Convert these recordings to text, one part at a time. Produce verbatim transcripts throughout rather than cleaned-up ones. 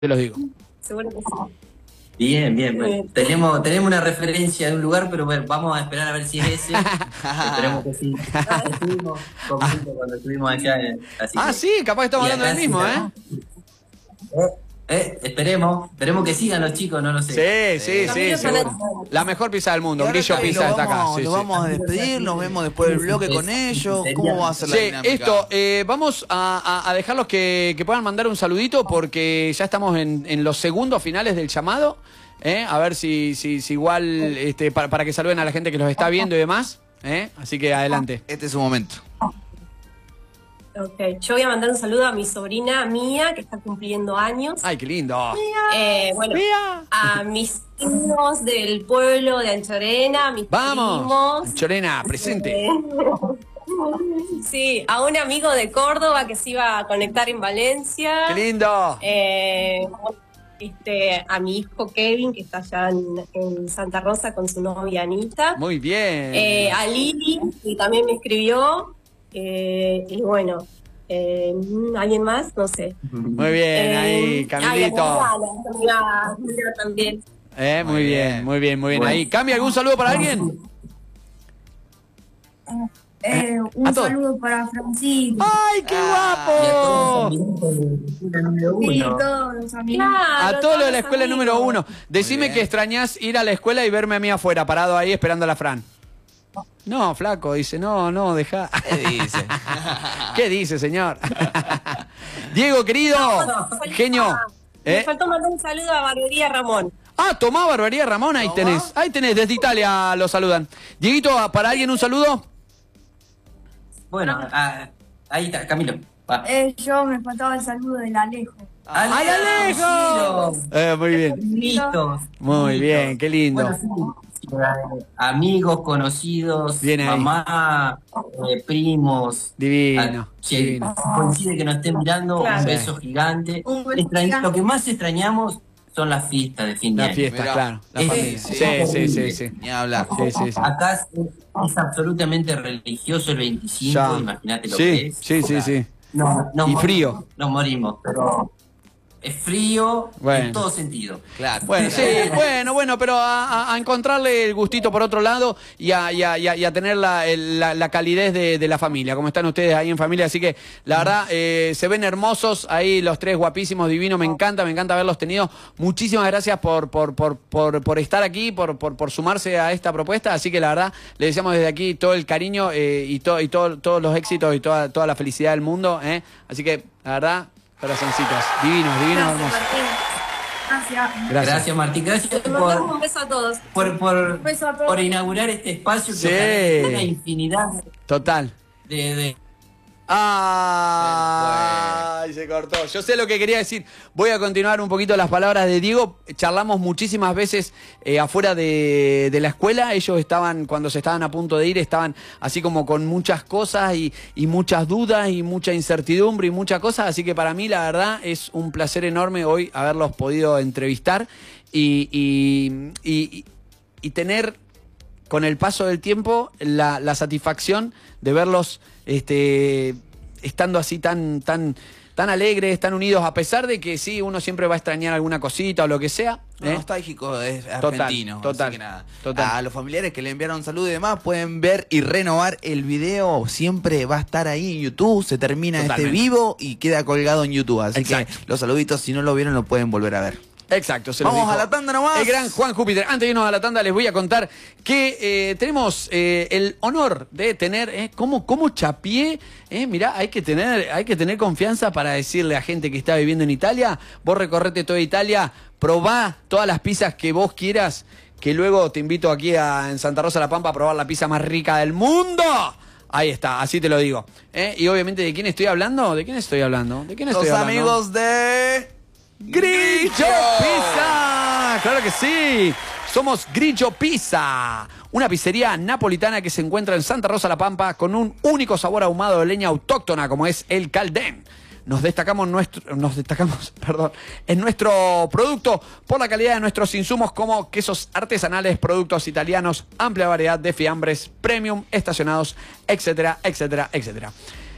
te los digo. Seguro que sí. Bien, bien, bueno. Bien. Tenemos, tenemos una referencia de un lugar, pero bueno, vamos a esperar a ver si es ese. Esperemos que sí. Estuvimos conmigo cuando estuvimos allá. En, así Ah, que, sí, capaz que estamos y hablando del acá mismo, sí, ¿eh? eh, eh, esperemos, esperemos que sigan los chicos, no lo sé. Sí, sí, sí, Camilo seguro. Fernández. La mejor pizza del mundo, Y ahora, Grillo Cami, Pizza lo está acá. vamos, Sí, lo sí. vamos a despedir, nos vemos después del bloque con ellos. ¿Cómo va a ser la Sí, dinámica? esto, eh, vamos a, a, a dejarlos que, que puedan mandar un saludito porque ya estamos en, en los segundos finales del llamado. ¿eh? A ver si, si, si igual, este, para, para que saluden a la gente que los está viendo y demás. ¿eh? Así que adelante. Este es su momento. Ok, yo voy a mandar un saludo a mi sobrina Mía, que está cumpliendo años. Ay, qué lindo. Eh, bueno, Mía. a mis primos del pueblo de Anchorena, a mis Vamos. primos. Chorena, presente. Eh, sí, a un amigo de Córdoba que se iba a conectar en Valencia. Qué lindo. Eh, este, a mi hijo Kevin, que está allá en, en Santa Rosa con su novia Anita. Muy bien. Eh, a Lili, que también me escribió. Eh, y bueno, eh, ¿alguien más? No sé. Muy bien, ahí, Eh, Camilito. ay, a mi amiga, a mi amiga también. Eh, muy bien, muy bien, muy bien. Bueno. Ahí, ¿cambia algún saludo para alguien? Eh, A un todos. saludo para Francisco ¡Ay, qué Y a todos guapo! los amigos de la número y uno. todos los amigos. Claro, A todos los de la los escuela amigos. número uno. Decime bien. que extrañás ir a la escuela y verme a mí afuera, parado ahí esperando a la Fran. No, flaco, dice, no, no, deja. ¿Qué dice? ¿Qué dice, señor? Diego, querido, Falta- genio. Me ¿eh? faltó mandar un saludo a Barbería Ramón. Ah, tomá barbaridad, Ramón, ahí ¿Tomá? tenés. Ahí tenés, desde Italia lo saludan. Dieguito, ¿para alguien un saludo? Bueno, ah, ahí está, Camilo. Va. Eh, yo me faltaba el saludo del Alejo. ¡Al Alejo! Eh, muy bien, Listo. muy bien, qué lindo. Bueno, sí, sí, eh, amigos, conocidos, Bien ahí. mamá, eh, primos. Divino, Ah, che, divino. coincide que nos estén mirando, Claro. un beso gigante. Un beso Extrañ- gigante. Lo que más extrañamos son las fiestas de fin de La año. fiesta, Mirá. claro, la Eh, familia. sí, Sí, sí, sí. sí, sí. Ni hablar. Sí, sí, sí. Acá es, es absolutamente religioso el veinticinco, Ya. imagínate lo Sí, que es. sí, sí, sí. No, nos Y morimos, frío. Nos morimos, pero es frío Bueno. en todo sentido. Claro. Bueno, sí, bueno, bueno, pero a, a- a encontrarle el gustito por otro lado y a, y a- y a- y a tener la, el- la- la calidez de, de la familia, como están ustedes ahí en familia. Así que, la verdad, eh, se ven hermosos ahí los tres, guapísimos, divinos. Me encanta, me encanta haberlos tenido. Muchísimas gracias por, por, por, por, por estar aquí, por, por, por sumarse a esta propuesta. Así que, la verdad, le deseamos desde aquí todo el cariño eh, y, to, y todo, todos los éxitos y toda, toda la felicidad del mundo. ¿eh? Así que, la verdad, corazoncitos, divinos, divinos, Gracias, hermosos. Martín. Gracias. Gracias. Gracias, Martín. Gracias Les mandamos por, un beso a todos. por, por, Un beso a todos. por inaugurar este espacio que Sí. ojalá tenga una infinidad Total. de... de Ay, se cortó. Yo sé lo que quería decir. Voy a continuar un poquito las palabras de Diego. Charlamos muchísimas veces eh, afuera de, de la escuela. Ellos estaban, cuando se estaban a punto de ir, estaban así como con muchas cosas y, y muchas dudas y mucha incertidumbre y muchas cosas. Así que para mí, la verdad, es un placer enorme hoy haberlos podido entrevistar y, y, y, y tener con el paso del tiempo la, la satisfacción de verlos este, estando así tan, tan, tan alegres, tan unidos, a pesar de que sí, uno siempre va a extrañar alguna cosita o lo que sea. Lo ¿eh? nostálgico es Total, argentino. así total, que nada. total. A los familiares que le enviaron salud y demás pueden ver y renovar el video. Siempre va a estar ahí en YouTube. Se termina Totalmente. este vivo y queda colgado en YouTube. Así Exacto. que los saluditos, si no lo vieron, lo pueden volver a ver. Exacto, se lo Vamos dijo a la tanda nomás. El gran Juan Júpiter. Antes de irnos a la tanda, les voy a contar que eh, tenemos eh, el honor de tener, eh, ¿cómo, cómo chapié? Eh, mirá, hay que, tener, hay que tener confianza para decirle a gente que está viviendo en Italia, vos recorrete toda Italia, probá todas las pizzas que vos quieras, que luego te invito aquí a, en Santa Rosa La Pampa a probar la pizza más rica del mundo. Ahí está, así te lo digo. ¿eh? Y obviamente, ¿de quién estoy hablando? ¿De quién estoy hablando? ¿De quién estoy Los hablando? amigos de... ¡Grillo Pizza! ¡Claro que sí! Somos Grillo Pizza, una pizzería napolitana que se encuentra en Santa Rosa La Pampa con un único sabor ahumado de leña autóctona como es el caldén. Nos destacamos, nuestro, nos destacamos perdón, en nuestro producto por la calidad de nuestros insumos como quesos artesanales, productos italianos, amplia variedad de fiambres, premium, estacionados, etcétera, etcétera, etcétera.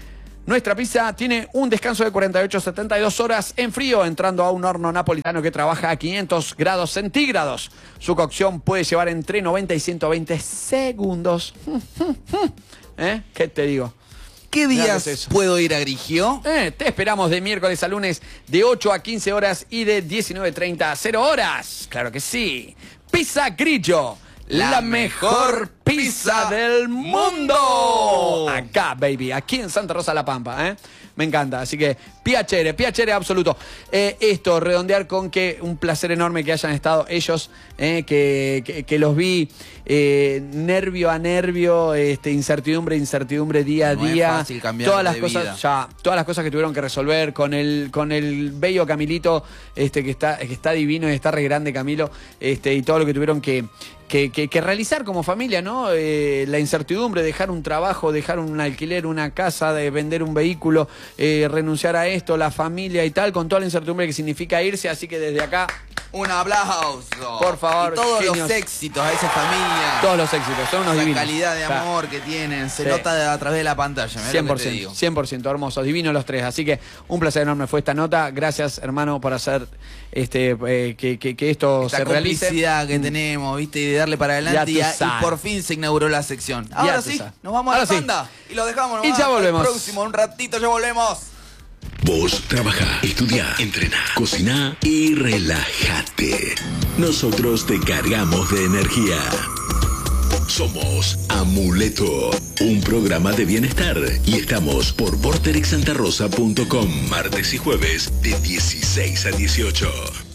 Nuestra pizza tiene un descanso de cuarenta y ocho a setenta y dos horas en frío, entrando a un horno napolitano que trabaja a quinientos grados centígrados. Su cocción puede llevar entre noventa y ciento veinte segundos. ¿Eh? ¿Qué te digo? ¿Qué Mirá días qué es eso. puedo ir a Grigio? Eh, te esperamos de miércoles a lunes de ocho a quince horas y de diecinueve treinta a cero horas. Claro que sí. Pizza Grillo. La, La mejor mejor pizza pizza del mundo. mundo. Acá, baby. Aquí en Santa Rosa La Pampa, ¿eh? Me encanta. Así que, piacere, piacere absoluto. Eh, esto, redondear con que un placer enorme que hayan estado ellos, eh, que, que, que los vi eh, nervio a nervio, este, incertidumbre, incertidumbre día a No es día. fácil cambiar todas las de cosas, vida. ya, todas las cosas que tuvieron que resolver con el, con el bello Camilito, este, que está, que está divino y está re grande Camilo, este, y todo lo que tuvieron que. Que, que, que realizar como familia, ¿no? Eh, la incertidumbre, dejar un trabajo, dejar un alquiler, una casa, de vender un vehículo, eh, renunciar a esto, la familia y tal, con toda la incertidumbre que significa irse. Así que desde acá, Un aplauso. Por favor, Y todos genios. los éxitos a esa familia. todos los éxitos, son unos La divinos. calidad de O sea, amor que tienen. Se Sí. nota de- a través de la pantalla. mirá cien lo por que te ciento, digo. cien por ciento hermosos, divinos los tres. Así que un placer enorme fue esta nota. Gracias, hermano, por hacer este eh, que, que, que esto Esta se realice. complicidad que tenemos, viste, y de darle para adelante. Ya Y, tú a- y sabes. por fin se inauguró la sección. Ahora tú sí, sabes. nos vamos Ahora a sí. la tanda. Y lo dejamos Y nomás ya hasta el volvemos. próximo, un ratito ya volvemos. Vos trabaja, estudia, entrena, cocina y relájate. Nosotros te cargamos de energía. Somos Amuleto, un programa de bienestar, y estamos por vortex santa rosa punto com, martes y jueves de dieciséis a dieciocho.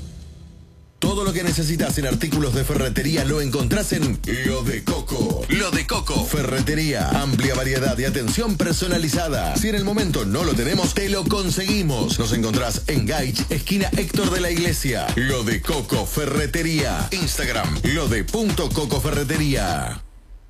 Todo lo que necesitas en artículos de ferretería lo encontrás en Lo de Coco. Lo de Coco. Ferretería, amplia variedad y atención personalizada. Si en el momento no lo tenemos, te lo conseguimos. Nos encontrás en Gaich, esquina Héctor de la Iglesia. Lo de Coco Ferretería. Instagram, lo de punto Coco Ferretería.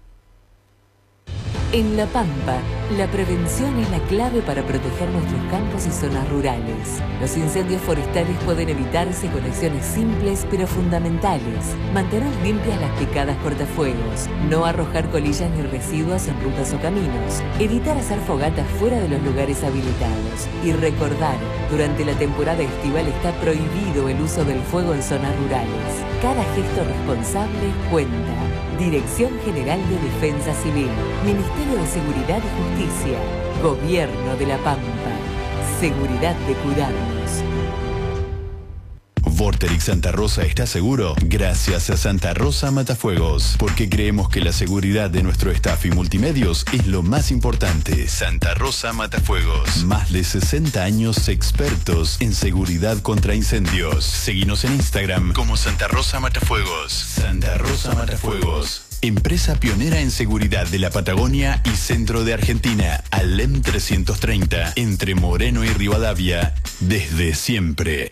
En La Pampa, la prevención es la clave para proteger nuestros campos y zonas rurales. Los incendios forestales pueden evitarse con acciones simples pero fundamentales. Mantener limpias las picadas cortafuegos, no arrojar colillas ni residuos en rutas o caminos, evitar hacer fogatas fuera de los lugares habilitados y recordar, durante la temporada estival está prohibido el uso del fuego en zonas rurales. Cada gesto responsable cuenta. Dirección General de Defensa Civil, Ministerio de Seguridad y Justicia, Gobierno de La Pampa. Seguridad de cuidarnos. Vorterix Santa Rosa está seguro gracias a Santa Rosa Matafuegos, porque creemos que la seguridad de nuestro staff y multimedios es lo más importante. Santa Rosa Matafuegos, más de sesenta años expertos en seguridad contra incendios. Seguinos en Instagram como Santa Rosa Matafuegos. Santa Rosa Matafuegos, empresa pionera en seguridad de la Patagonia y centro de Argentina. Alem trescientos treinta, entre Moreno y Rivadavia, desde siempre.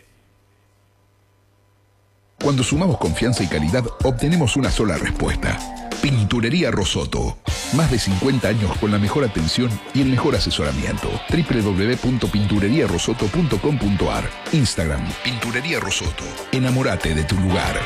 Cuando sumamos confianza y calidad, obtenemos una sola respuesta. Pinturería Rosoto. Más de cincuenta años con la mejor atención y el mejor asesoramiento. doble u doble u doble u punto pinturería rosoto punto com punto ar. Instagram, Pinturería Rosoto. Enamórate de tu lugar.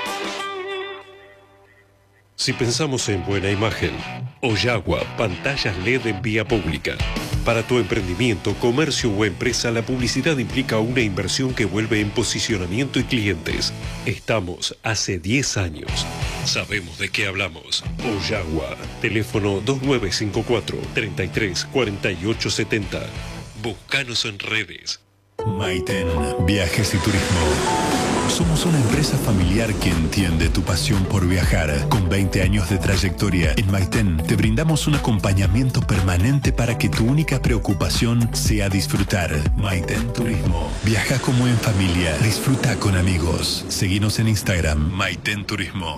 Si pensamos en buena imagen, Oyagua, pantallas L E D en vía pública. Para tu emprendimiento, comercio o empresa, la publicidad implica una inversión que vuelve en posicionamiento y clientes. Estamos hace diez años. Sabemos de qué hablamos. Oyagua, teléfono dos nueve cinco cuatro, treinta y tres, cuarenta y ocho setenta. Búscanos en redes. Maiten, viajes y turismo. Somos una empresa familiar que entiende tu pasión por viajar. Con veinte años de trayectoria, en Maiten te brindamos un acompañamiento permanente para que tu única preocupación sea disfrutar. Maiten Turismo. Viaja como en familia, disfruta con amigos. Seguinos en Instagram, Maiten Turismo.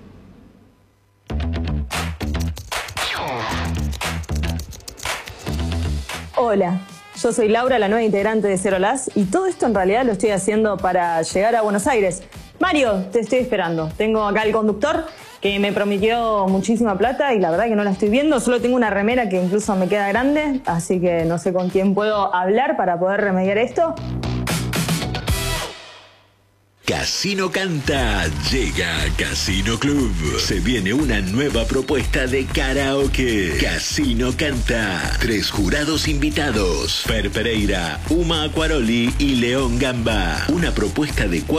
Hola, yo soy Laura, la nueva integrante de Cero Las, y todo esto en realidad lo estoy haciendo para llegar a Buenos Aires. Mario, te estoy esperando. Tengo acá el conductor que me prometió muchísima plata y la verdad que no la estoy viendo. Solo tengo una remera que incluso me queda grande, así que no sé con quién puedo hablar para poder remediar esto. Casino Canta llega a Casino Club. Se viene una nueva propuesta de karaoke. Casino Canta. Tres jurados invitados: Fer Pereira, Uma Aquaroli y León Gamba. Una propuesta de